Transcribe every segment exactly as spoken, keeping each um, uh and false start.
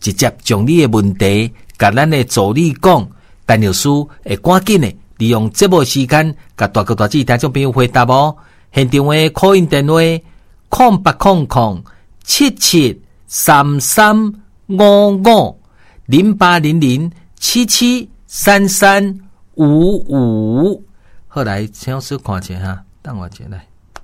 直接将你的问题甲咱的助理讲，陈律师会赶紧的利用节目时间甲大哥大姐听众朋友回答哦。现场的call in电话空八空空七七三三五五零八零零七七三三五五。后来请老师看一下哈，等我一下来。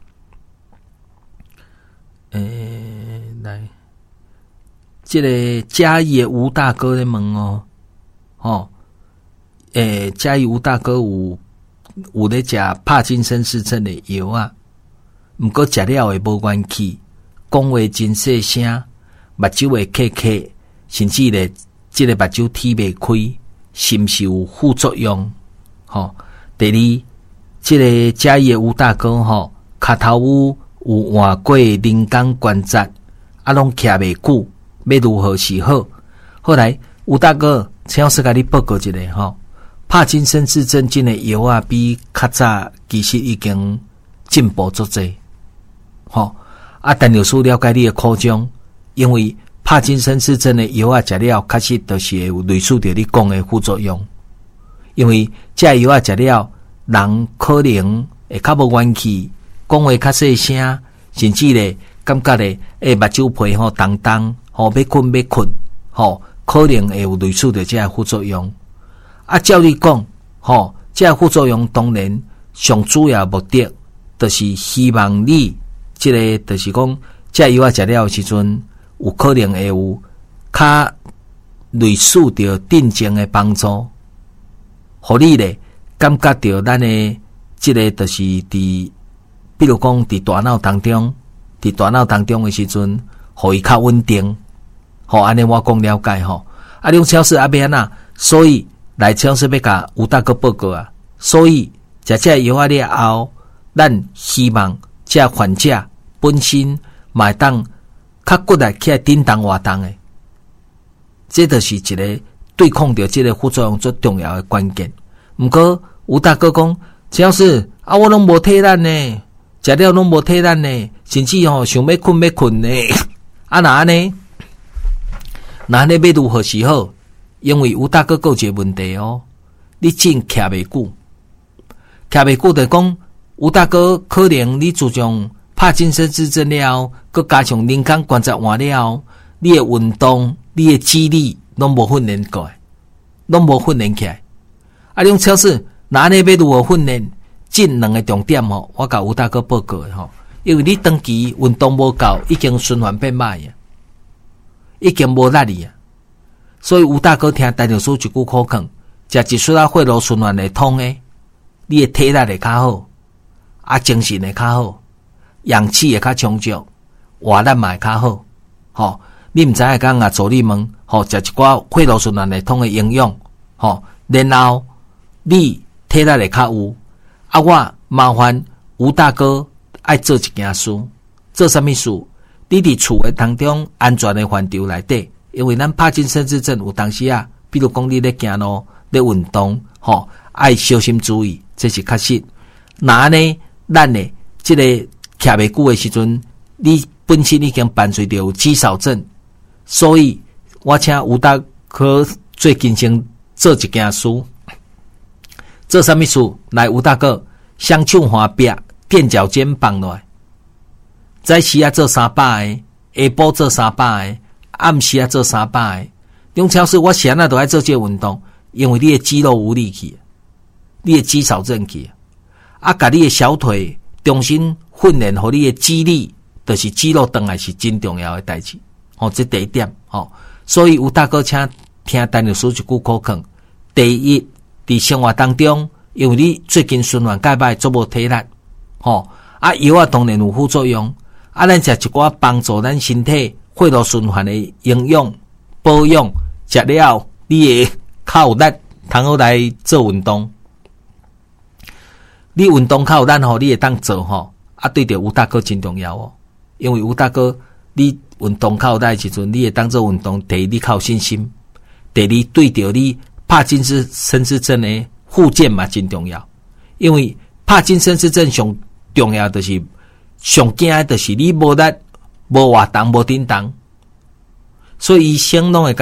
诶，来，这个嘉义的吴大哥在问哦，哦，诶，嘉义吴大哥有有咧食帕金森氏症的药啊，毋过食了会无元气，讲话真细声，目睭会刻刻，甚至咧，这个目睭天袂开，是毋是有副作用？吼、哦，第二，这个嘉义的吴大哥吼，脚头有。有换过人工关节，啊，拢徛袂久，要如何是好？后来吴大哥，请老师甲你报告一下吼，帕金森氏症症的药啊，比较早其实已经进步足济，吼啊，但律师了解你的苦衷，因为帕金森氏症的药啊，食了确实就是会有类似着你讲的副作用，因为这药啊食了，人可能会较无元气。讲话较细声，甚至咧感觉咧，诶，目睭皮吼重重，吼要困要困，吼可能会有类似的这副作用。啊，照你讲，吼，这副作用当然上主要目的，就是希望你这个就是讲，这药啊食了时阵，有可能会有较类似着镇静的帮助，互你咧感觉到咱的这个就是伫。比如讲，伫大脑当中，伫大脑当中的时阵，互伊较稳定。吼，安尼我讲了解吼。啊，你超市阿边呐，所以来超市要甲吴大哥报告啊。所以食这药啊了后，咱希望这患者本身嘛会当较骨力起来顶动活动的。这就是一个对抗着这个副作用最重要的关键。毋过吴大哥讲，超市啊，我拢无体力呢。食了拢无体力呢，甚至吼、哦、想要困要困呢。啊那安尼，那安尼要如何是好？因为吴大哥有一个问题哦，你真徛袂久，徛袂久就讲吴大哥可能你自从帕金森氏症了，佮加上人工关节换了，你的运动、你的肌力拢无训练过来，拢无训练起来。啊，用超市那安尼要如何训练？近两个重点吼，我甲吴大哥报告的吼，因为你长期运动无够，已经循环变歹啊，已经无力哩啊，所以吴大哥听陈律师一句口劝，食一束啊血路循环会通诶，你的体力会较好，啊精神会较好，氧气会较充足，活力嘛会较好，吼，你毋知影讲啊助理问，吼食一寡血路循环会通诶营养，吼，然后你体力会较有。啊，我麻烦吴大哥爱做一件事，做什么事？你伫厝诶当中安全诶范畴内底，因为咱帕金森氏症有当时啊，比如讲你咧行路、咧运动，吼，爱小心注意，这是确实。那呢，咱诶即个徛袂久诶时阵，你本身已经伴随着有肌少症，所以我请吴大哥最近先做一件事。做什么事？来，吴大哥，双手划壁，垫脚尖放落来。早时啊做三百个，下晡做三百个，暗时啊做三百个。中超市我现在都爱做这个运动，因为你的肌肉无力去，你的肌少症去，啊，甲你的小腿重新训练，和你的肌力，就是肌肉回来是真重要的代志。哦，这第一点。哦，所以吴大哥请听陈律师一句口劝，第一。伫生活当中，因为你最近循环介歹，做无体力，吼啊药啊当然有副作用，啊咱食一寡帮助咱身体血路循环的营养保养，食了你会较有力，通好来做运动。你运动较有力吼，你会当做吼，啊对着吴大哥真重要哦，因为吴大哥你运动较有力的时阵，你会当做运动，第一你较有信心，第二对着你。帕金森氏症的复健嘛真重要，因为帕金森氏症上重要就是上惊的就是你无力、无活动、无振动，所以医生拢会